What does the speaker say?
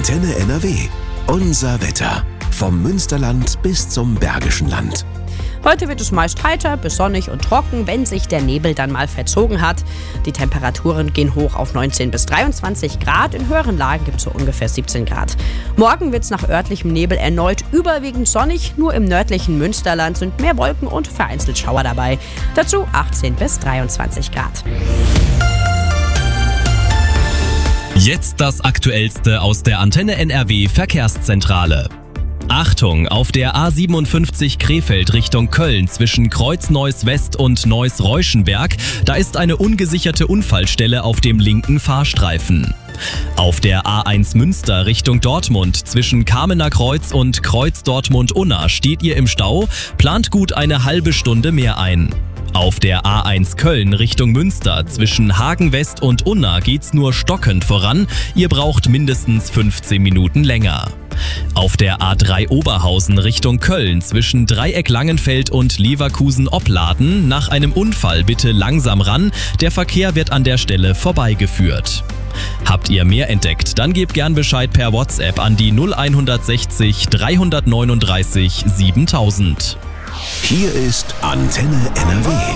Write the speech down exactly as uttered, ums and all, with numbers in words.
Antenne N R W. Unser Wetter. Vom Münsterland bis zum Bergischen Land. Heute wird es meist heiter bis sonnig und trocken, wenn sich der Nebel dann mal verzogen hat. Die Temperaturen gehen hoch auf neunzehn bis dreiundzwanzig Grad. In höheren Lagen gibt es so ungefähr siebzehn Grad. Morgen wird es nach örtlichem Nebel erneut überwiegend sonnig. Nur im nördlichen Münsterland sind mehr Wolken und vereinzelt Schauer dabei. Dazu achtzehn bis dreiundzwanzig Grad. Jetzt das Aktuellste aus der Antenne N R W Verkehrszentrale. Achtung, auf der A siebenundfünfzig Krefeld Richtung Köln zwischen Kreuz-Neuss West und Neuss-Reuschenberg, da ist eine ungesicherte Unfallstelle auf dem linken Fahrstreifen. Auf der A eins Münster Richtung Dortmund zwischen Kamener Kreuz und Kreuz Dortmund-Unna steht ihr im Stau, plant gut eine halbe Stunde mehr ein. Auf der A eins Köln Richtung Münster zwischen Hagen West und Unna geht's nur stockend voran, ihr braucht mindestens fünfzehn Minuten länger. Auf der A drei Oberhausen Richtung Köln zwischen Dreieck Langenfeld und Leverkusen-Opladen nach einem Unfall bitte langsam ran, der Verkehr wird an der Stelle vorbeigeführt. Habt ihr mehr entdeckt, dann gebt gern Bescheid per WhatsApp an die null sechzig dreihundertneununddreißig siebentausend. Hier ist Antenne N R W.